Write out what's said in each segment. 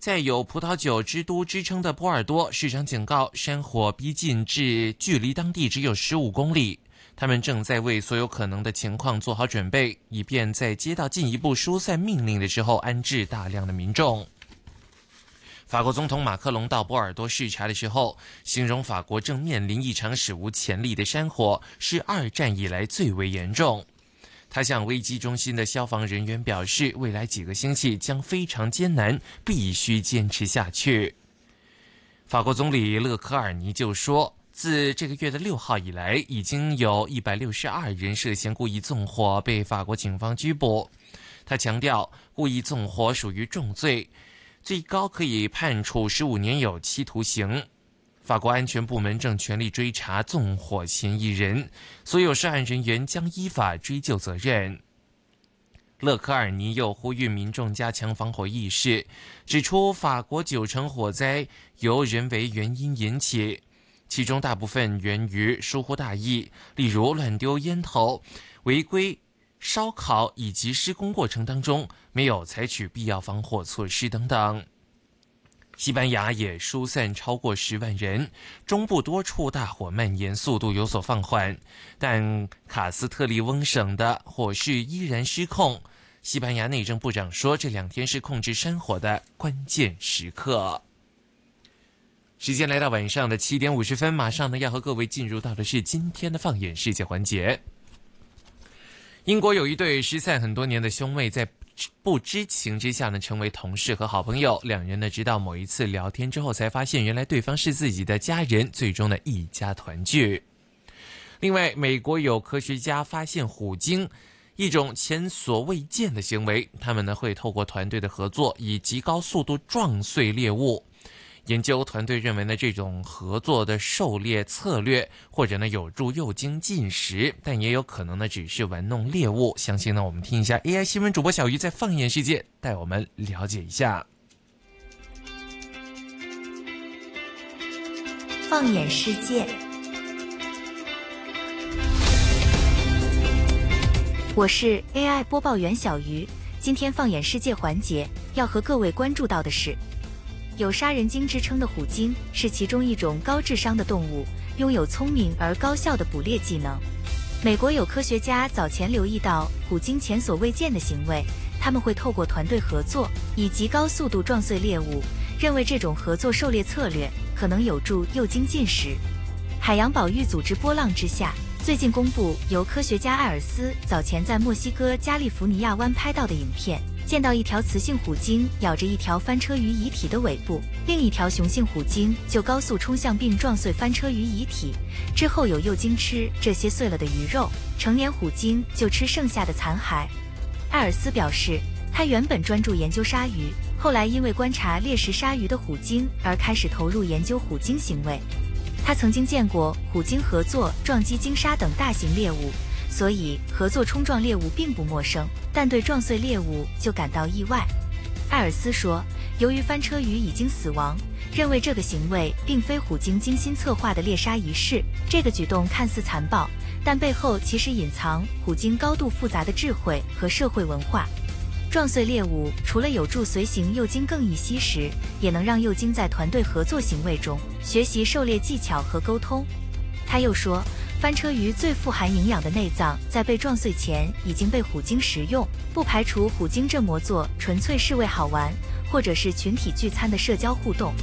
在有葡萄酒之都之称的波尔多，市长警告山火逼近至距离当地只有15公里。他们正在为所有可能的情况做好准备，以便在接到进一步疏散命令的时候安置大量的民众。法国总统马克龙到波尔多视察的时候，形容法国正面临一场史无前例的山火，是2战以来最为严重。他向危机中心的消防人员表示，未来几个星期将非常艰难，必须坚持下去。法国总理勒科尔尼就说，自这个月的6号以来，已经有162人涉嫌故意纵火被法国警方拘捕。他强调，故意纵火属于重罪，最高可以判处15年有期徒刑。法国安全部门正全力追查纵火嫌疑人，所有涉案人员将依法追究责任。勒科尔尼又呼吁民众加强防火意识，指出法国90%火灾由人为原因引起，其中大部分源于疏忽大意，例如乱丢烟头、违规烧烤以及施工过程当中没有采取必要防火措施等等。西班牙也疏散超过10万人，中部多处大火蔓延速度有所放缓，但卡斯特利翁省的火势依然失控。西班牙内政部长说，这2天是控制山火的关键时刻。时间来到晚上的7点50分，马上呢要和各位进入到的是今天的放眼世界环节。英国有一对失散很多年的兄妹，在不知情之下呢成为同事和好朋友，两人呢直到某一次聊天之后才发现原来对方是自己的家人，最终呢一家团聚。另外，美国有科学家发现虎鲸一种前所未见的行为，他们呢会透过团队的合作以极高速度撞碎猎物。研究团队认为呢，这种合作的狩猎策略或者呢有助诱鲸进食，但也有可能呢只是玩弄猎物。相信呢我们听一下 AI 新闻主播小鱼在放眼世界带我们了解一下。 放眼世界，我是 AI 播报员小鱼。今天放眼世界环节要和各位关注到的是，有杀人鲸之称的虎鲸是其中一种高智商的动物，拥有聪明而高效的捕猎技能。美国有科学家早前留意到虎鲸前所未见的行为，他们会透过团队合作以极高速度撞碎猎物，认为这种合作狩猎策略可能有助诱鲸进食。海洋保育组织波浪之夏最近公布由科学家艾尔斯早前在墨西哥加利福尼亚湾拍到的影片，见到一条雌性虎鲸咬着一条翻车鱼遗体的尾部，另一条雄性虎鲸就高速冲向并撞碎翻车鱼遗体，之后有诱鲸吃这些碎了的鱼肉，成年虎鲸就吃剩下的残骸。艾尔斯表示，他原本专注研究鲨鱼，后来因为观察猎食鲨鱼的虎鲸而开始投入研究虎鲸行为。他曾经见过虎鲸合作撞击鲸鲨等大型猎物，所以合作冲撞猎物并不陌生，但对撞碎猎物就感到意外。艾尔斯说，由于翻车鱼已经死亡，认为这个行为并非虎鲸精心策划的猎杀仪式。这个举动看似残暴，但背后其实隐藏虎鲸高度复杂的智慧和社会文化。撞碎猎物除了有助随行诱鲸更易吸食，也能让诱鲸在团队合作行为中学习狩猎技巧和沟通。他又说，翻车鱼最富含营养的内脏在被撞碎前已经被虎鲸食用，不排除虎鲸这么做纯粹是为好玩，或者是群体聚餐的社交互动。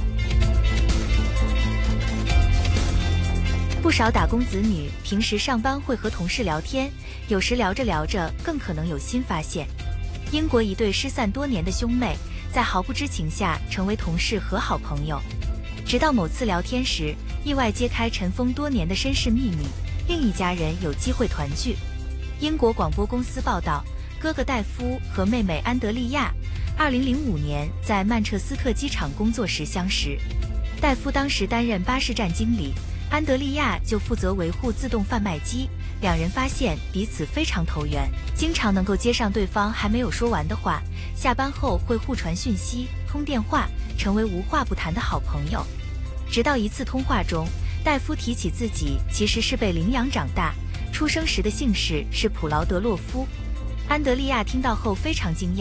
不少打工子女平时上班会和同事聊天，有时聊着聊着更可能有新发现。英国一对失散多年的兄妹在毫不知情下成为同事和好朋友，直到某次聊天时意外揭开尘封多年的身世秘密，另一家人有机会团聚。英国广播公司报道，哥哥戴夫和妹妹安德利亚2005年在曼彻斯特机场工作时相识。戴夫当时担任巴士站经理，安德利亚就负责维护自动贩卖机。两人发现彼此非常投缘，经常能够接上对方还没有说完的话，下班后会互传讯息、通电话，成为无话不谈的好朋友。直到一次通话中，戴夫提起自己其实是被领养长大，出生时的姓氏是普劳德洛夫。安德利亚听到后非常惊讶，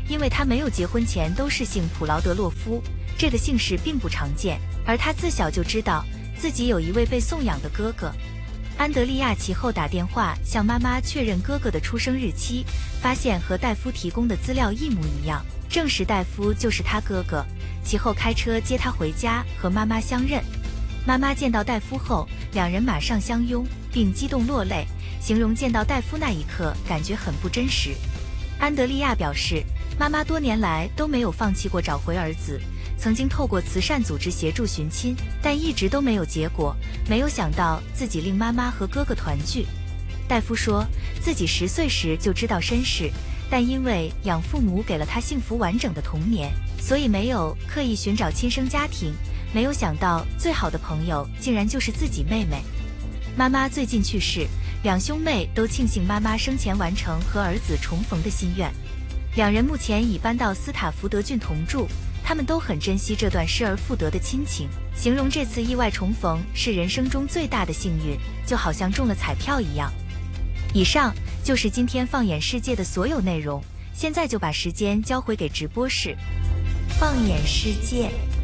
因为他没有结婚前都是姓普劳德洛夫，这个姓氏并不常见，而他自小就知道自己有一位被送养的哥哥。安德利亚其后打电话向妈妈确认哥哥的出生日期，发现和戴夫提供的资料一模一样，证实戴夫就是他哥哥。其后开车接他回家和妈妈相认。妈妈见到戴夫后，两人马上相拥，并激动落泪，形容见到戴夫那一刻感觉很不真实。安德利亚表示，妈妈多年来都没有放弃过找回儿子，曾经透过慈善组织协助寻亲，但一直都没有结果，没有想到自己令妈妈和哥哥团聚。戴夫说自己10岁时就知道身世，但因为养父母给了他幸福完整的童年，所以没有刻意寻找亲生家庭，没有想到最好的朋友竟然就是自己妹妹。妈妈最近去世，两兄妹都庆幸妈妈生前完成和儿子重逢的心愿。两人目前已搬到斯塔福德郡同住，他们都很珍惜这段失而复得的亲情，形容这次意外重逢是人生中最大的幸运，就好像中了彩票一样。以上就是今天放眼世界的所有内容，现在就把时间交回给直播室。放眼世界。